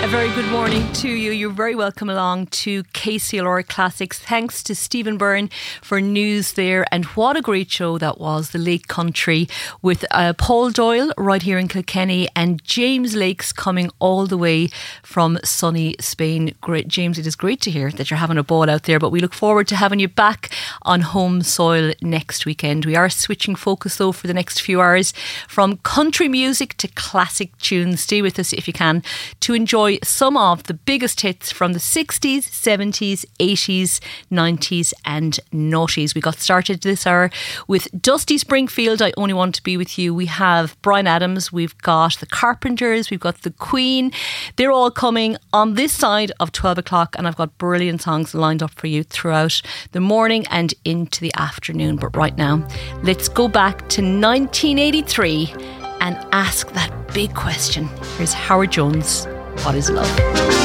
very good morning to you. You're very welcome along to KCLR Classics. Thanks to Stephen Byrne for news there. And what a great show that was, The Lake Country, with Paul Doyle right here in Kilkenny and James Lakes coming all the way from sunny Spain. Great, James, it is great to hear that you're having a ball out there, but we look forward to having you back on home soil next weekend. We are switching focus though for the next few hours from country music to classic tunes. Stay with us if you can to enjoy some of the biggest hits from the 60s, 70s, 80s, 90s and noughties. We got started this hour with Dusty Springfield, I Only Want to Be With You. We have Bryan Adams, we've got the Carpenters, we've got the Queen. They're all coming on this side of 12 o'clock, and I've got brilliant songs lined up for you throughout the morning and into the afternoon. But right now, let's go back to 1983 and ask that big question. Here's Howard Jones. What is love?